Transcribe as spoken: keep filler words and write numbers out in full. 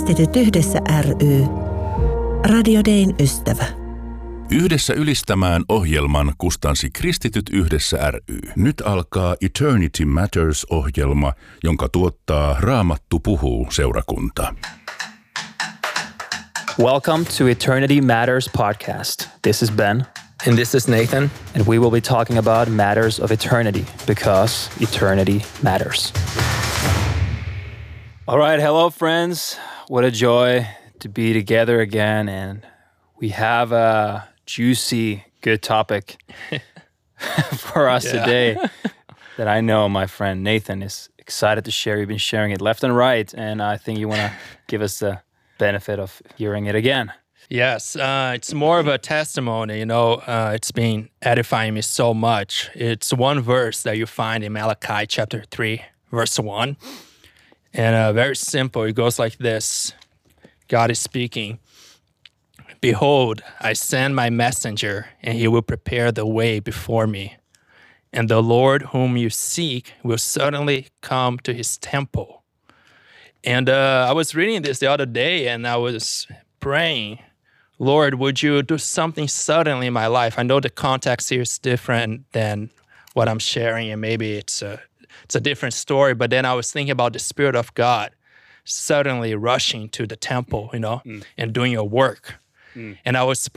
Kristityt yhdessä ry. Radio Dayn ystävä. Yhdessä ylistämään ohjelman kustansi Kristityt yhdessä ry. Nyt alkaa Eternity Matters-ohjelma, jonka tuottaa Raamattu puhuu -seurakunta. Welcome to Eternity Matters podcast. This is Ben. And this is Nathan. And we will be talking about matters of eternity because eternity matters. All right, hello friends. What a joy to be together again. And we have a juicy, good topic for us Yeah. today that I know my friend Nathan is excited to share. You've been sharing it left and right. And I think you want to give us the benefit of hearing it again. Yes, uh, it's more of a testimony, you know, uh, it's been edifying me so much. It's one verse that you find in Malachi chapter three, verse one. And uh, very simple, it goes like this. God is speaking, "Behold, I send my messenger, and he will prepare the way before me. And the Lord whom you seek will certainly come to his temple." And uh, I was reading this the other day, and I was praying, Lord, would you do something suddenly in my life? I know the context here is different than what I'm sharing, and maybe it's a, it's a different story, but then I was thinking about the Spirit of God suddenly rushing to the temple, you know, mm. and doing your work. Mm. And I was